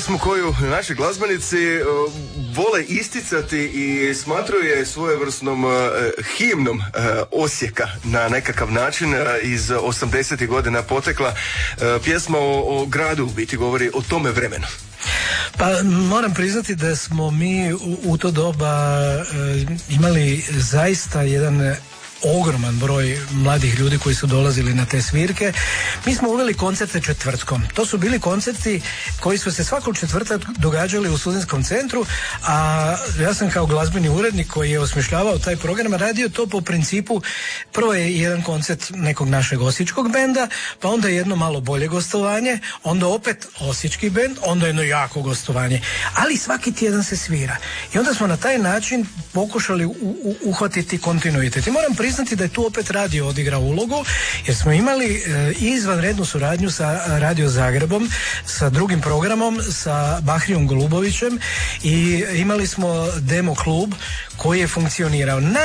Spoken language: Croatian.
pjesmu koju naši glazbenici vole isticati i smatraju je svojevrsnom himnom Osijeka na nekakav način, iz 80. godina potekla pjesma o gradu, u biti govori o tome vremenu. Pa moram priznati da smo mi u to doba imali zaista jedan ogroman broj mladih ljudi koji su dolazili na te svirke. Mi smo uveli koncerte četvrtkom. To su bili koncerti koji su se svakog četvrtka događali u Studentskom centru, a ja sam kao glazbeni urednik koji je osmišljavao taj program radio to po principu, prvo je jedan koncert nekog našeg osječkog benda, pa onda jedno malo bolje gostovanje, onda opet osječki bend, onda jedno jako gostovanje. Ali svaki tjedan se svira. I onda smo na taj način pokušali uhvatiti kontinuitet. I moram priznati da je tu opet radio odigrao ulogu, jer smo imali izvanrednu suradnju sa Radio Zagrebom, sa drugim programom, sa Bahrijom Golubovićem, i imali smo demo klub koji je funkcionirao.